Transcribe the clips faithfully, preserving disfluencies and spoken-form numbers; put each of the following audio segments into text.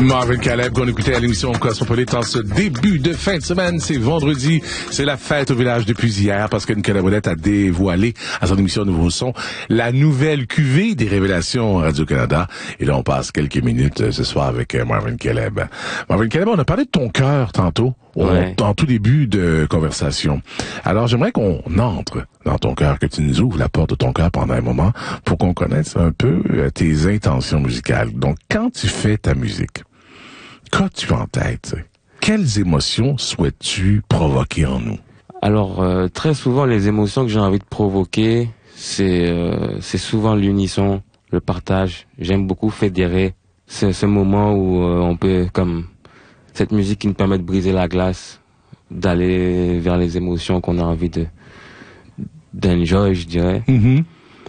Marvin Caleb qu'on écoutait à l'émission Cosmopolite en ce début de fin de semaine. C'est vendredi, c'est la fête au village depuis hier parce que Nicolas Ouellette a dévoilé à son émission Nouveau Son la nouvelle cuvée des révélations Radio-Canada. Et là, on passe quelques minutes ce soir avec Marvin Caleb. Marvin Caleb, on a parlé de ton cœur tantôt, ouais. en tout début de conversation. Alors, j'aimerais qu'on entre dans ton cœur, que tu nous ouvres la porte de ton cœur pendant un moment pour qu'on connaisse un peu tes intentions musicales. Donc, quand tu fais ta musique, qu'as-tu en tête? Quelles émotions souhaites-tu provoquer en nous? Alors, euh, très souvent, les émotions que j'ai envie de provoquer, c'est euh, c'est souvent l'unisson, le partage. J'aime beaucoup fédérer. C'est ce moment où euh, on peut, comme cette musique qui nous permet de briser la glace, d'aller vers les émotions qu'on a envie de d'enjoy, je dirais. Mm-hmm.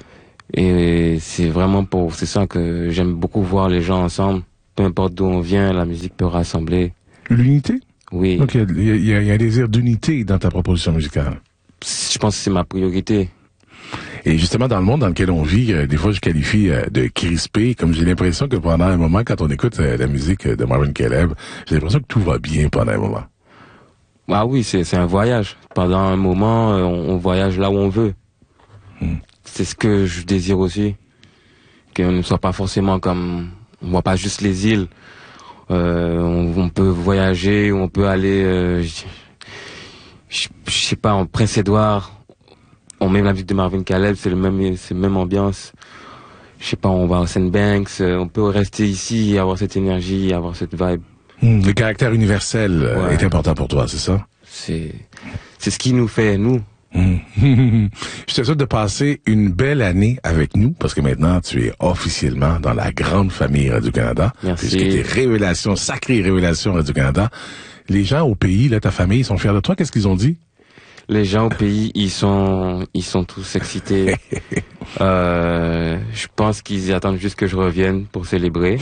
Et c'est vraiment pour c'est ça que j'aime beaucoup voir les gens ensemble. Peu importe d'où on vient, la musique peut rassembler. L'unité? Oui. Donc, il y, y, y a un désir d'unité dans ta proposition musicale. Je pense que c'est ma priorité. Et justement, dans le monde dans lequel on vit, euh, des fois, je qualifie euh, de crispé, comme j'ai l'impression que pendant un moment, quand on écoute euh, la musique de Marvin Caleb, j'ai l'impression que tout va bien pendant un moment. Ah oui, c'est c'est un voyage. Pendant un moment, euh, on, on voyage là où on veut. Hmm. C'est ce que je désire aussi. Qu'on ne soit pas forcément comme... On voit pas juste les îles. Euh, on, on peut voyager, on peut aller... Euh, je sais pas, en Prince-Édouard. On met la musique de Marvin Caleb, c'est le même, c'est la même ambiance. Je sais pas, on va au Sandbanks. On peut rester ici et avoir cette énergie, avoir cette vibe. Mmh, le caractère universel ouais. est important pour toi, c'est ça? C'est, c'est ce qui nous fait, nous. Mmh. Je te souhaite de passer une belle année avec nous, parce que maintenant, tu es officiellement dans la grande famille Radio-Canada. Merci. Puisque tes révélations, sacrées révélations Radio-Canada. Les gens au pays, là, ta famille, ils sont fiers de toi. Qu'est-ce qu'ils ont dit? Les gens au pays, ils sont, ils sont tous excités. euh, je pense qu'ils attendent juste que je revienne pour célébrer.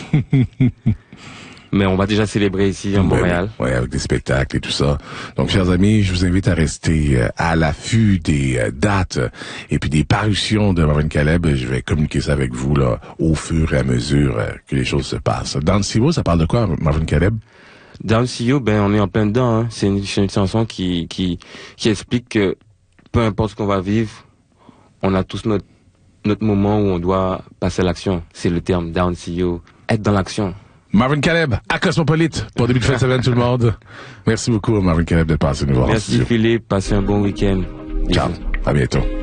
Mais on va déjà célébrer ici, à Montréal. Oui, ouais, avec des spectacles et tout ça. Donc, chers amis, je vous invite à rester à l'affût des dates et puis des parutions de Marvin Caleb. Je vais communiquer ça avec vous, là, au fur et à mesure que les choses se passent. Dans le C E O, ça parle de quoi, Marvin Caleb? Dans le C E O, ben, on est en plein dedans, hein. C'est une, une chanson qui, qui, qui explique que peu importe ce qu'on va vivre, on a tous notre, notre moment où on doit passer à l'action. C'est le terme Down C E O. Être dans l'action. Marvin Caleb, à Cosmopolite, pour début de fin de semaine, tout le monde. Merci beaucoup, Marvin Caleb, d'être passé nous voir. Merci, Philippe. Passez un bon week-end. Ciao. À bientôt.